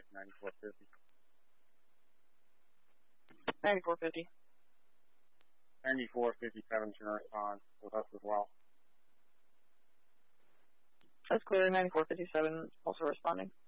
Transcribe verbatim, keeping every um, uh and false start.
ninety-four fifty. ninety-four fifty. ninety-four fifty-seven can respond with us as well. That's clear. ninety-four fifty-seven also responding.